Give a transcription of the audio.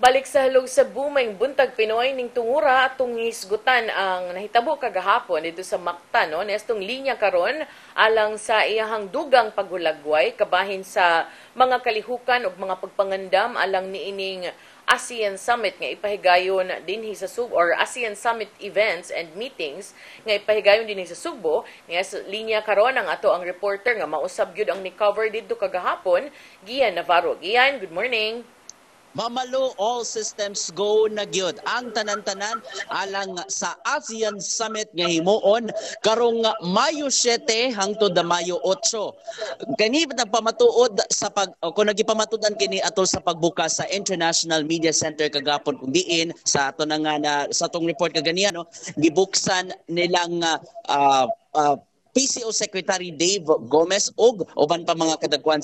Balik sa halog sa Bumayng Buntag Pinoy ning tungura atong hisgutan ang nahitabo kagahapon dito sa Mactan no nestong linya karon alang sa iyahang dugang paghulagway kabahin sa mga kalihukan ug mga pagpangandam alang niining ASEAN Summit nga ipahigayon dinhi sa Subo or ASEAN Summit events and meetings nga ipahigayon dinhi sa Subo. Nga linya karon ang ato ang reporter nga mausab gyud ang ni-cover didto kagahapon, Gian Navarro. Gian, good morning. Mamalo, all systems go na gyud ang tanan-tanan alang sa ASEAN Summit nga himuon karong Mayo 7 hangtod Mayo 8. Kani nagpamatuod sa kung nagipamatudan kini atol sa pagbukas sa International Media Center kagapon kung diin sa ato nga sa tong report kaganiya no gibuksan nilang PCO Secretary Dave Gomez ug uban pa mga kadagwan